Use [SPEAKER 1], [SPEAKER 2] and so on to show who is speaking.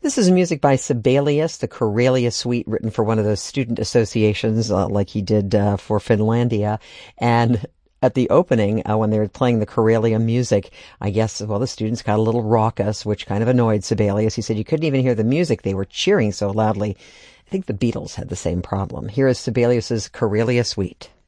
[SPEAKER 1] This is music by Sibelius, the Karelia Suite, written for one of those student associations, like he did for Finlandia. And at the opening, when they were playing the Karelia music, I guess, well, the students got a little raucous, which kind of annoyed Sibelius. He said you couldn't even hear the music. They were cheering so loudly. I think the Beatles had the same problem. Here is Sibelius's Karelia Suite.